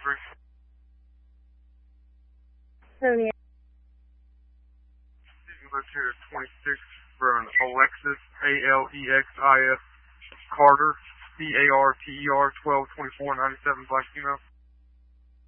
Tony. Let's hear 26 for an Alexis, Alexis Carter, CARTER, 122497 Black female.